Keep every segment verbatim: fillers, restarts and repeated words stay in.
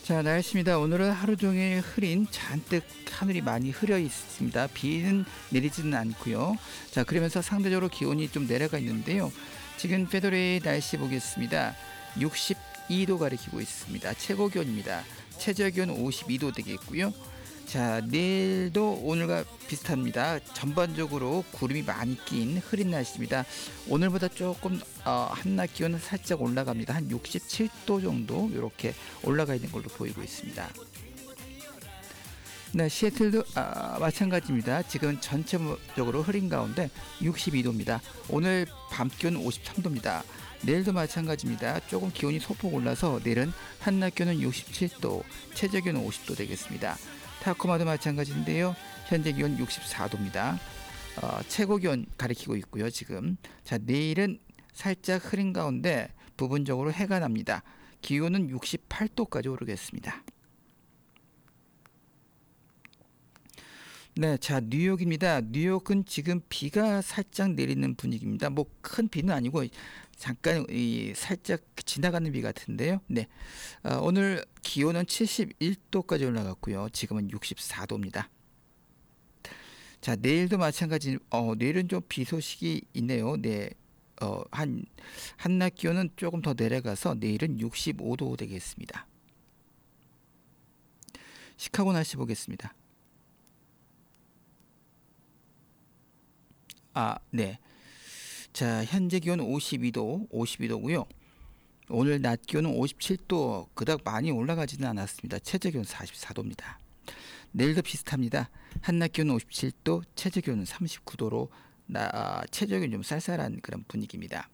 자, 날씨입니다. 오늘은 하루 종일 흐린 잔뜩 하늘이 많이 흐려 있습니다. 비는 내리지는 않고요. 자, 그러면서 상대적으로 기온이 좀 내려가 있는데요. 지금 페더레이 날씨 보겠습니다. 육십이 도 가리키고 있습니다. 최고 기온입니다. 최저 기온 오십이 도 되겠고요. 자, 내일도 오늘과 비슷합니다. 전반적으로 구름이 많이 낀 흐린 날씨입니다. 오늘보다 조금 어, 한낮 기온은 살짝 올라갑니다. 한 육십칠 도 정도 이렇게 올라가 있는 걸로 보이고 있습니다. 네, 시애틀도 아, 마찬가지입니다. 지금 전체적으로 흐린 가운데 육십이 도입니다. 오늘 밤 기온 오십삼 도입니다. 내일도 마찬가지입니다. 조금 기온이 소폭 올라서 내일은 한낮 기온은 육십칠 도, 최저 기온은 오십 도 되겠습니다. 타코마도 마찬가지인데요. 현재 기온 육십사 도입니다. 어, 최고 기온 가리키고 있고요. 지금 자, 내일은 살짝 흐린 가운데 부분적으로 해가 납니다. 기온은 육십팔 도까지 오르겠습니다. 네, 자, 뉴욕입니다. 뉴욕은 지금 비가 살짝 내리는 분위기입니다. 뭐 큰 비는 아니고 잠깐 이 살짝 지나가는 비 같은데요. 네, 어, 오늘 기온은 칠십일 도까지 올라갔고요. 지금은 육십사 도입니다. 자, 내일도 마찬가지. 어, 내일은 좀 비 소식이 있네요. 네, 어, 한 한낮 기온은 조금 더 내려가서 내일은 육십오 도 되겠습니다. 시카고 날씨 보겠습니다. 아, 네. 자, 현재 기온 오십이 도, 오십이 도고요. 오늘 낮 기온은 오십칠 도, 그닥 많이 올라가지는 않았습니다. 최저 기온 사십사 도입니다. 내일도 비슷합니다. 한낮 기온은 오십칠 도, 최저 기온은 삼십구 도로 나, 아, 최저 기온 좀 쌀쌀한 그런 분위기입니다.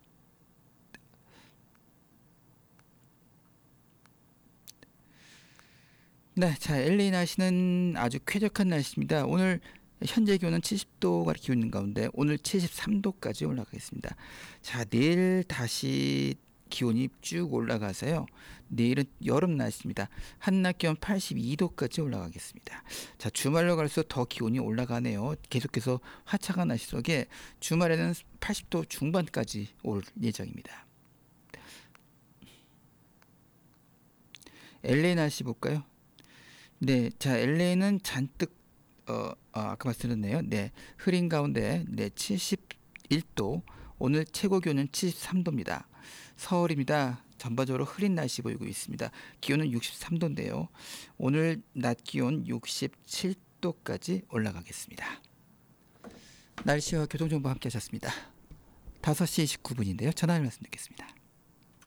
네, 자, 엘에이 날씨는 아주 쾌적한 날씨입니다. 오늘 현재 기온은 칠십 도가 기온 가운데 오늘 칠십삼 도까지 올라가겠습니다. 자, 내일 다시 기온이 쭉 올라가서요. 내일은 여름 날씨입니다. 한낮 기온 팔십이 도까지 올라가겠습니다. 자, 주말로 갈수록 더 기온이 올라가네요. 계속해서 화창한 날씨 속에 주말에는 팔십 도 중반까지 올 예정입니다. 엘에이 날씨 볼까요? 네, 자, 엘에이는 잔뜩 어, 어, 아까 말씀드렸네요. 네, 흐린 가운데 네, 칠십일 도, 오늘 최고 기온은 칠십삼 도입니다. 서울입니다. 전반적으로 흐린 날씨 보이고 있습니다. 기온은 육십삼 도인데요. 오늘 낮 기온 육십칠 도까지 올라가겠습니다. 날씨와 교통정보 함께 하셨습니다. 다섯 시 이십구 분인데요. 전화 말씀 듣겠습니다.